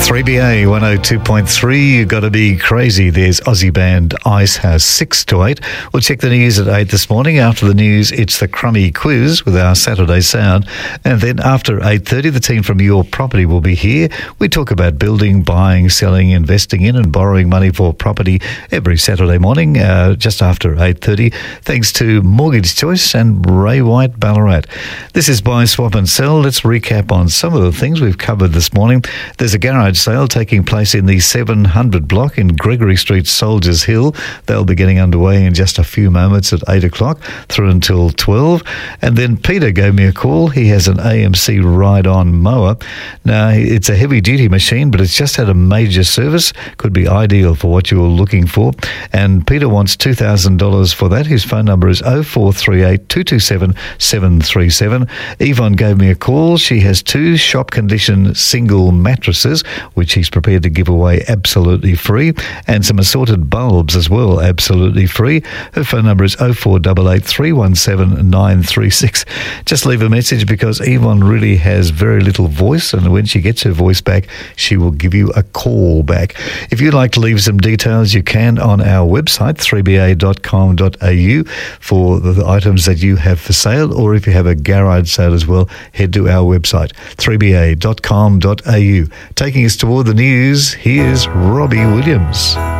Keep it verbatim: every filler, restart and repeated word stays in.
three B A one oh two point three, you got to be crazy. There's Aussie band Ice House six to eight. We'll check the news at eight this morning. After the news, it's the Crummy Quiz with our Saturday Sound. And then after eight thirty, the team from Your Property will be here. We talk about building, buying, selling, investing in and borrowing money for property every Saturday morning, uh, just after eight thirty, thanks to Mortgage Choice and Ray White Ballarat. This is Buy, Swap and Sell. Let's recap on some of the things we've covered this morning. There's a garage sale taking place in the seven hundred block in Gregory Street, Soldiers Hill. They'll be getting underway in just a few moments at eight o'clock through until twelve. And then Peter gave me a call. He has an A M C ride-on mower. Now, it's a heavy-duty machine, but it's just had a major service. Could be ideal for what you're looking for. And Peter wants two thousand dollars for that. His phone number is oh four three eight, two two seven, seven three seven. Yvonne gave me a call. She has two shop-condition single mattresses, which he's prepared to give away absolutely free, and some assorted bulbs as well, absolutely free. Her phone number is oh four eight eight, three one seven, nine three six. Just leave a message because Yvonne really has very little voice, and when she gets her voice back, she will give you a call back. If you'd like to leave some details, you can on our website, three b a dot com dot a u, for the items that you have for sale, or if you have a garage sale as well, head to our website, three b a dot com dot a u. Taking us toward the news, here's Robbie Williams.